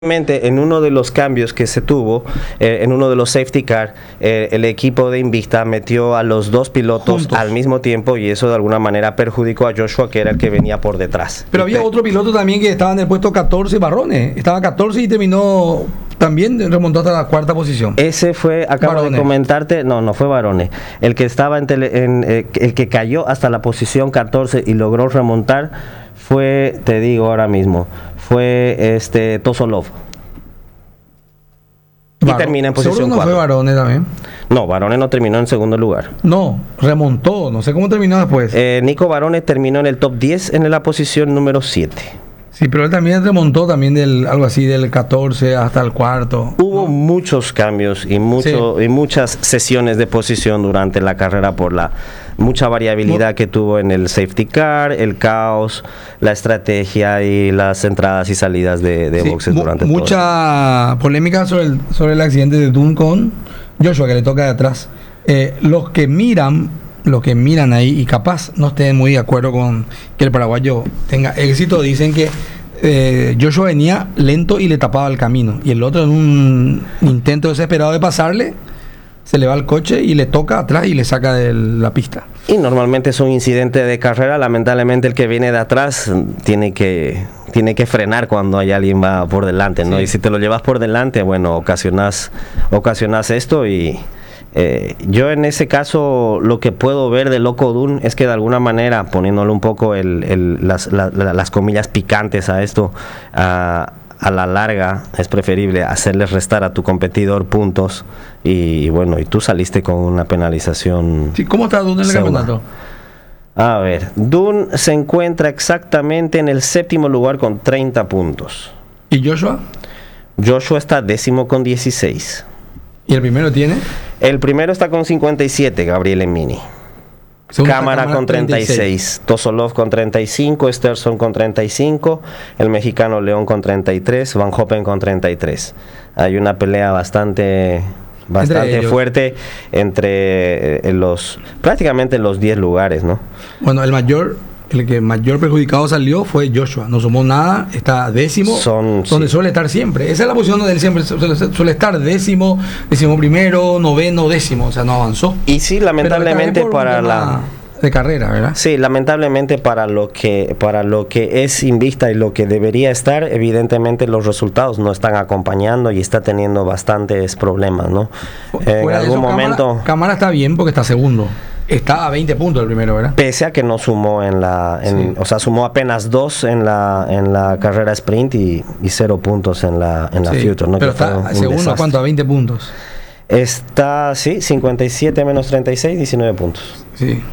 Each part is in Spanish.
En uno de los cambios que se tuvo, en uno de los safety car, el equipo de Invicta metió a los dos pilotos juntos al mismo tiempo, y eso de alguna manera perjudicó a Joshua, que era el que venía por detrás. Pero había otro piloto también que estaba en el puesto 14, Barrone. Estaba 14 y terminó, también remontó hasta la cuarta posición. Ese fue, acabo Barrone de comentarte, no fue Barrone. El que estaba el que cayó hasta la posición 14 y logró remontar fue, te digo ahora mismo, fue Tosolov. Y termina en posición 4. ¿No fue Barrone también? No, Barrone no terminó en segundo lugar. No, remontó, no sé cómo terminó después. Nico Barrone terminó en el top 10 en la posición número 7. Sí, pero él también remontó también algo así del 14 hasta el cuarto. Hubo muchos cambios y muchas sesiones de posición durante la carrera por la mucha variabilidad que tuvo en el safety car, el caos, la estrategia y las entradas y salidas de boxes durante todo. Mucha polémica sobre el accidente de Dunn con Joshua, que le toca de atrás. Los que miran ahí y capaz no estén muy de acuerdo con que el paraguayo tenga éxito, dicen que Joshua venía lento y le tapaba el camino, y el otro, en un intento desesperado de pasarle, se le va al coche y le toca atrás y le saca de la pista. Y normalmente es un incidente de carrera. Lamentablemente el que viene de atrás tiene que frenar cuando hay alguien va por delante, ¿no? Sí. Y si te lo llevas por delante, bueno, ocasionas esto. Y yo en ese caso lo que puedo ver de Loco Dunn es que de alguna manera, poniéndole un poco las comillas picantes a esto, a la larga es preferible hacerle restar a tu competidor puntos, y bueno, y tú saliste con una penalización. Sí, ¿cómo está Dunn en el campeonato? A ver, Dunn se encuentra exactamente en el séptimo lugar con 30 puntos. ¿Y Joshua? Joshua está décimo con 16. ¿Y el primero tiene? El primero está con 57, Gabriel Emini. Cámara con 36, Tosolov con 35, Sterson con 35, el mexicano León con 33, Van Hoppen con 33. Hay una pelea bastante fuerte entre prácticamente los 10 lugares, ¿no? Bueno, el que mayor perjudicado salió fue Joshua, no sumó nada, está décimo, donde suele estar siempre. Esa es la posición donde él siempre suele estar, décimo primero, noveno, décimo, o sea, no avanzó. Y sí, lamentablemente para la de carrera, ¿verdad? Sí, lamentablemente para lo que es Invicta y lo que debería estar, evidentemente los resultados no están acompañando y está teniendo bastantes problemas, ¿no? En algún momento Cámara está bien porque está segundo. Está a 20 puntos el primero, ¿verdad? Pese a que no sumó o sea, sumó apenas 2 en la carrera sprint y 0 puntos en la Future, ¿no? Pero está segundo, ¿cuánto? A 20 puntos. Está, 57 menos 36, 19 puntos. Sí.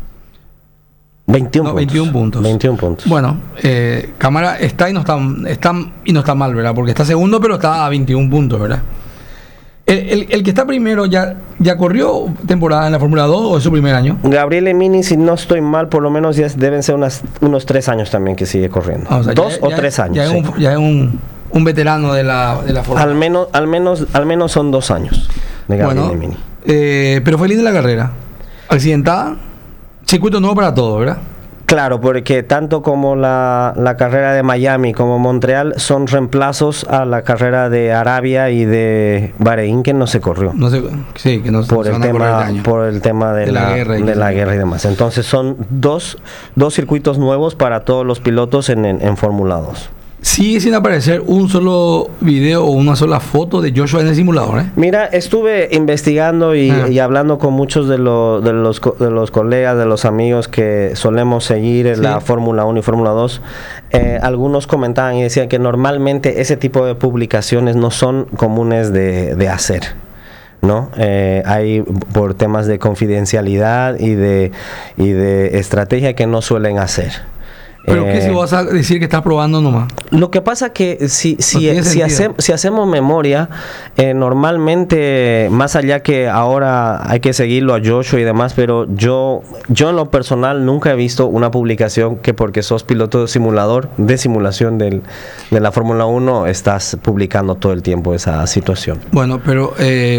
21 puntos. 21 puntos. Bueno, Cámara está y no está mal, ¿verdad? Porque está segundo, pero está a 21 puntos, ¿verdad? El que está primero ya corrió temporada en la Fórmula 2, ¿o es su primer año? Gabriel Emini, si no estoy mal, por lo menos ya deben ser unos 3 años también que sigue corriendo. O sea, 2 o 3 años. Ya es un veterano de la Fórmula. Al menos son 2 años de Gabriel Emini. Pero feliz de la carrera. Accidentada, circuito nuevo para todo, ¿verdad? Claro, porque tanto como la carrera de Miami como Montreal son reemplazos a la carrera de Arabia y de Bahrein, que no se corrió. Que no por el tema de la guerra y demás. Entonces son dos circuitos nuevos para todos los pilotos en Fórmula 2. Sigue sin aparecer un solo video o una sola foto de Joshua en el simulador, ¿eh? Mira, estuve investigando y hablando con muchos de los colegas, de los amigos que solemos seguir la Fórmula 1 y Fórmula 2. Algunos comentaban y decían que normalmente ese tipo de publicaciones no son comunes de hacer, ¿no? Hay por temas de confidencialidad y de estrategia que no suelen hacer. ¿Pero qué si vas a decir que estás probando nomás? Lo que pasa que si hacemos memoria, normalmente, más allá que ahora hay que seguirlo a Joshua y demás, pero yo en lo personal nunca he visto una publicación que porque sos piloto de simulación de la Fórmula 1 estás publicando todo el tiempo esa situación. Bueno, pero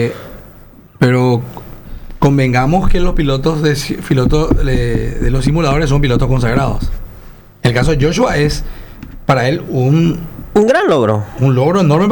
convengamos que los pilotos de los simuladores son pilotos consagrados. El caso de Joshua es para él Un gran logro. Un logro enorme